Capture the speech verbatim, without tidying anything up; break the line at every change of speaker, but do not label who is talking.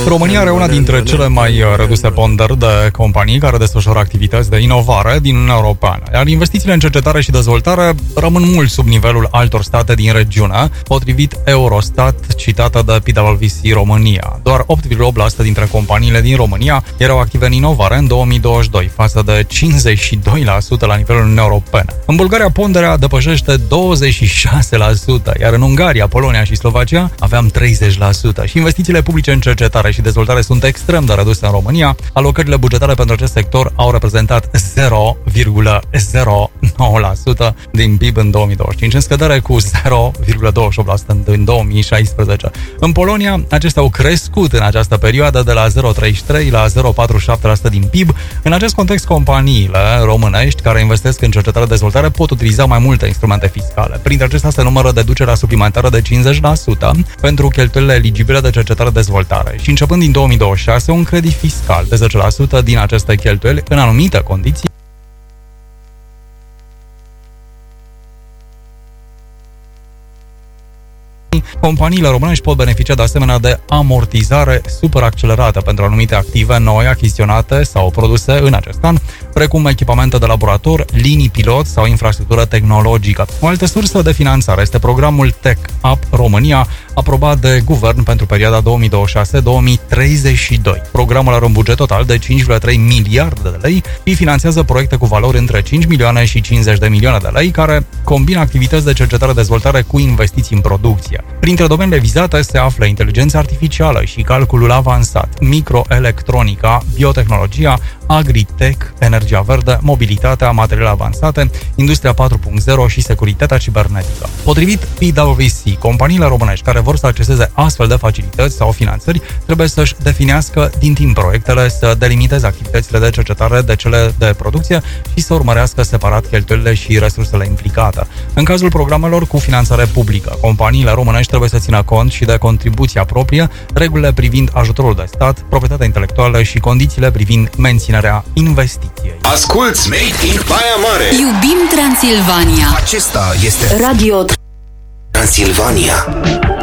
România are una dintre cele mai reduse ponderi de companii care desfășoară activități de inovare din Uniunea Europeană, iar investițiile în cercetare și dezvoltare rămân mult sub nivelul altor state din regiune, potrivit Eurostat, citată de P W C România. Doar opt virgulă opt la sută dintre companiile din România erau active în inovare în două mii douăzeci și doi, față de cincizeci și doi la sută la nivelul Uniunii Europene. În Bulgaria, ponderea depășește douăzeci și șase la sută, iar în Ungaria, Polonia și Slovacia aveam treizeci la sută. Și investițiile publice în cercetare și dezvoltare sunt extrem de reduse în România. Alocările bugetare pentru acest sector au reprezentat zero virgulă zero nouă la sută din P I B în două mii douăzeci și cinci, în scădere cu zero virgulă douăzeci și opt la sută în două mii șaisprezece. În Polonia, acestea au crescut în această perioadă de la zero virgulă treizeci și trei la zero virgulă patruzeci și șapte la sută din P I B. În acest context, companiile românești care investesc în cercetare și dezvoltare pot utiliza mai multe instrumente fiscale. Printre acestea se numără deducerea suplimentară de cincizeci la sută pentru cheltuielile eligibile de cercetare și dezvoltare și, începând din două mii douăzeci și șase, un credit fiscal de zece la sută din aceste cheltuieli în anumite condiții. Companiile românești pot beneficia de asemenea de amortizare superaccelerată pentru anumite active noi achiziționate sau produse în acest an, precum echipamente de laborator, linii pilot sau infrastructură tehnologică. O altă sursă de finanțare este programul Tech Up România, aprobat de guvern pentru perioada două mii douăzeci și șase două mii treizeci și doi. Programul are un buget total de cinci virgulă trei miliarde de lei și finanțează proiecte cu valori între cinci milioane și cincizeci de milioane de lei, care combină activități de cercetare-dezvoltare cu investiții în producție. Printre domeniile vizate se află inteligența artificială și calculul avansat, microelectronica, biotehnologia, agritech, energia verde, mobilitatea, materiale avansate, industria patru punct zero și securitatea cibernetică. Potrivit P W C, companiile românești care vor să acceseze astfel de facilități sau finanțări trebuie să-și definească din timp proiectele, să delimiteze activitățile de cercetare de cele de producție și să urmărească separat cheltuielile și resursele implicate. În cazul programelor cu finanțare publică, companiile românești trebuie să țină cont și de contribuția proprie, regulile privind ajutorul de stat, proprietatea intelectuală și condițiile privind menținerea investiției.
Asculți Made in Baia Mare!
Iubim Transilvania!
Acesta este
Radio
Transilvania.